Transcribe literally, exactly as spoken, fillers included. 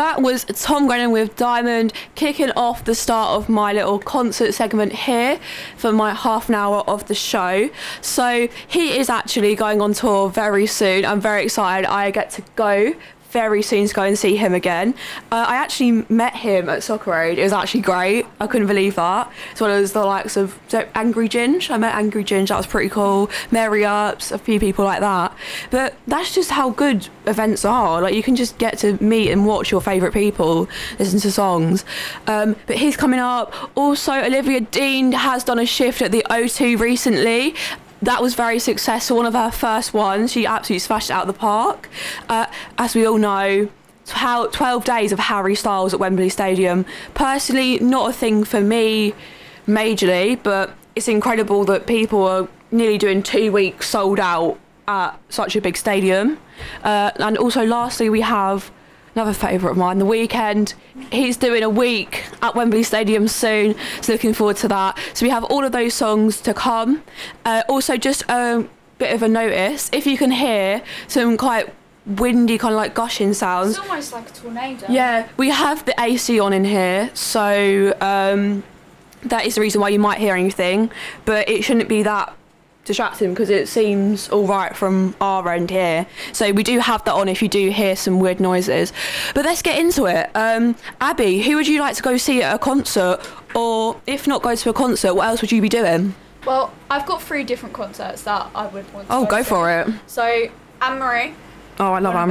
that was Tom Grennan with Diamond, kicking off the start of my little concert segment here for my half an hour of the show. So he is actually going on tour very soon. I'm very excited. I get to go very soon to go and see him again. Uh, I actually met him at Soccer Road. It was actually great. I couldn't believe that. As well as the likes of so Angry Ginge. I met Angry Ginge. That was pretty cool. Mary Ups, a few people like that. But that's just how good events are. Like, you can just get to meet and watch your favourite people, listen to songs. Um, but he's coming up. Also, Olivia Dean has done a shift at the O two recently. That was very successful, one of her first ones. She absolutely smashed it out of the park. Uh, as we all know, twelve days of Harry Styles at Wembley Stadium. Personally, not a thing for me majorly, but it's incredible that people are nearly doing two weeks sold out at such a big stadium. Uh, and also, lastly, we have another favourite of mine, The Weeknd. He's doing a week at Wembley Stadium soon, so looking forward to that. So we have all of those songs to come. Uh, also, just a bit of a notice, if you can hear some quite windy, kind of like gushing sounds. It's almost like a tornado. Yeah, we have the A C on in here, so um, that is the reason why you might hear anything, but it shouldn't be that distracting because it seems all right from our end here. So we do have that on if you do hear some weird noises. But let's get into it. Um, Abby, who would you like to go see at a concert? Or if not go to a concert, what else would you be doing? Well, I've got three different concerts that I would want to Oh, go go to. for it. So, Anne-Marie. Oh, I love Anne.